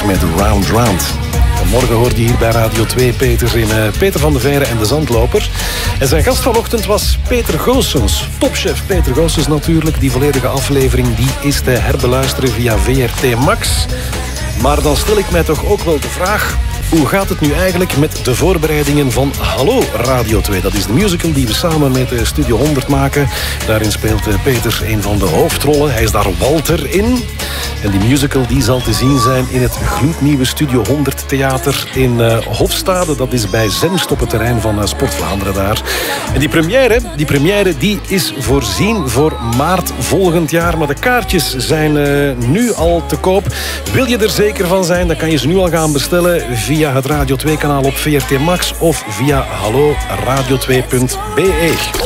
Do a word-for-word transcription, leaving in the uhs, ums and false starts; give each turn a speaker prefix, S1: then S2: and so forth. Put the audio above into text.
S1: met Round Round. Morgen hoorde je hier bij Radio twee Peter in uh, Peter van de Veire en de Zandloper. En zijn gast vanochtend was Peter Goossens. Topchef Peter Goossens natuurlijk. Die volledige aflevering die is te herbeluisteren via V R T Max. Maar dan stel ik mij toch ook wel de vraag... Hoe gaat het nu eigenlijk met de voorbereidingen van Hallo Radio twee? Dat is de musical die we samen met Studio honderd maken. Daarin speelt Peter een van de hoofdrollen. Hij is daar Walter in. En die musical die zal te zien zijn in het gloednieuwe Studio honderd Theater in uh, Hofstade. Dat is bij Zenst op het terrein van uh, Sport Vlaanderen daar. En die première, die première die is voorzien voor maart volgend jaar. Maar de kaartjes zijn uh, nu al te koop. Wil je er zeker van zijn, dan kan je ze nu al gaan bestellen via het Radio twee kanaal op V R T Max of via hallo radio twee punt b e.